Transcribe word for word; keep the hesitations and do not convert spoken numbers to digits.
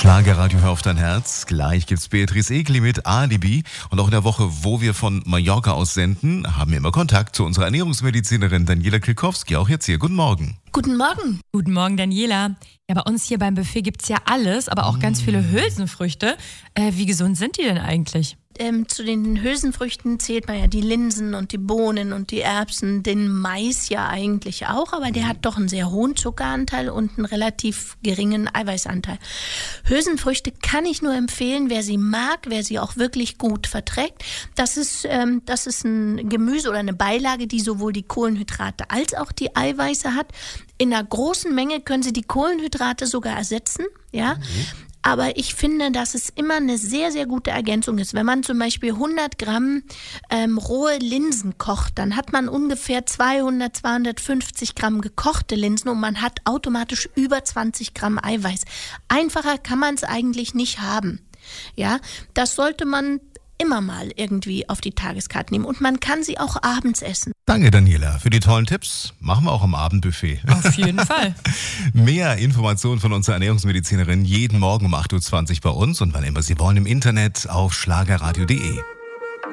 Schlagerradio, hör auf dein Herz. Gleich gibt's Beatrice Egli mit Alibi. Und auch in der Woche, wo wir von Mallorca aus senden, haben wir immer Kontakt zu unserer Ernährungsmedizinerin Daniela Kilkowski. Auch jetzt hier. Guten Morgen. Guten Morgen. Guten Morgen, Daniela. Ja, bei uns hier beim Buffet gibt's ja alles, aber auch ganz viele Hülsenfrüchte. Äh, wie gesund sind die denn eigentlich? Ähm, zu den Hülsenfrüchten zählt man ja die Linsen und die Bohnen und die Erbsen, den Mais ja eigentlich auch, aber der hat doch einen sehr hohen Zuckeranteil und einen relativ geringen Eiweißanteil. Hülsenfrüchte kann ich nur empfehlen, wer sie mag, wer sie auch wirklich gut verträgt. Das ist, ähm, das ist ein Gemüse oder eine Beilage, die sowohl die Kohlenhydrate als auch die Eiweiße hat. In einer großen Menge können Sie die Kohlenhydrate sogar ersetzen, ja. Mhm. Aber ich finde, dass es immer eine sehr, sehr gute Ergänzung ist. Wenn man zum Beispiel hundert Gramm ähm, rohe Linsen kocht, dann hat man ungefähr zweihundert, zweihundertfünfzig Gramm gekochte Linsen und man hat automatisch über zwanzig Gramm Eiweiß. Einfacher kann man es eigentlich nicht haben. Ja, das sollte man immer mal irgendwie auf die Tageskarte nehmen. Und man kann sie auch abends essen. Danke, Daniela, für die tollen Tipps. Machen wir auch am Abendbuffet. Auf jeden Fall. Mehr Informationen von unserer Ernährungsmedizinerin jeden Morgen um acht Uhr zwanzig bei uns und wann immer Sie wollen im Internet auf schlagerradio punkt de.